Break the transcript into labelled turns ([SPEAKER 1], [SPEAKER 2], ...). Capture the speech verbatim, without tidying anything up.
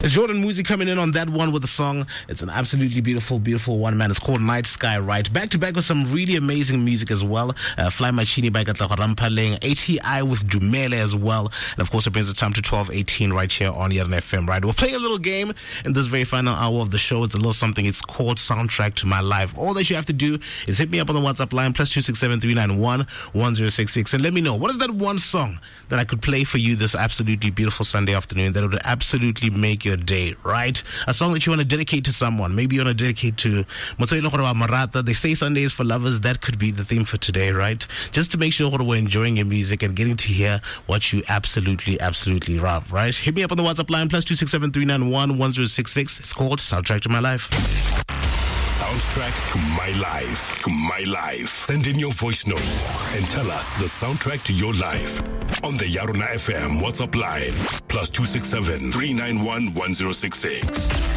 [SPEAKER 1] It's Jordan Muzi coming in on that one with the song. It's an absolutely beautiful, beautiful one, man. It's called Night Sky, right? Back to back with some really amazing music as well. Uh, Fly Machini by Katla Rampaling, A T I with Dumele as well. And of course, it brings the time to twelve eighteen right here on Yarn F M, right? We're playing a little game in this very final hour of the show. It's a little something. It's called Soundtrack to My Life. All that you have to do is hit me up on the WhatsApp line, plus two six seven three nine one one zero six six, and let me know, what is that one song that I could play for you this absolutely beautiful Sunday afternoon that would absolutely make your day, right? A song that you want to dedicate to someone. Maybe you want to dedicate to Motsoilo Marata. They say Sundays for lovers. That could be the theme for today, right? Just to make sure we're enjoying your music and getting to hear what you absolutely, absolutely love, right? Hit me up on the WhatsApp line, plus two six seven three nine one one zero six six. It's called Soundtrack to My Life.
[SPEAKER 2] Soundtrack to My Life. To My Life. Send in your voice note and tell us the soundtrack to your life on the Yarona F M WhatsApp line, plus two six seven three nine one one zero six six.